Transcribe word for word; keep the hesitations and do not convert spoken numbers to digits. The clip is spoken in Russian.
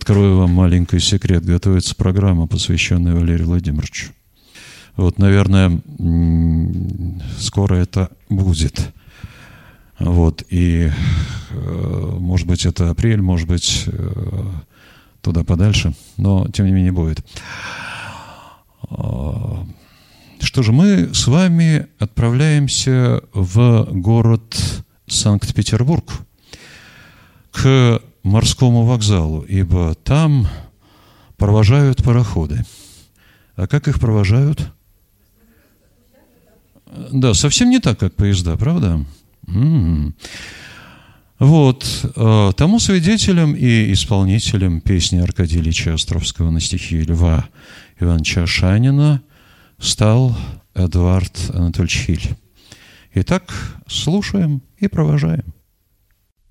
открою вам маленький секрет. Готовится программа, посвященная Валерию Владимировичу. Вот, наверное, скоро это будет. Вот, и, может быть, это апрель, может быть, туда подальше, но, тем не менее, будет. Что же, мы с вами отправляемся в город Санкт-Петербург, к морскому вокзалу, ибо там провожают пароходы. А как их провожают? Да, совсем не так, как поезда, правда? М-м-м. Вот, э, тому свидетелем и исполнителем песни Аркадия Ильича Островского на стихи Льва Ивановича Ашанина стал Эдуард Анатольевич Хиль. Итак, слушаем и провожаем.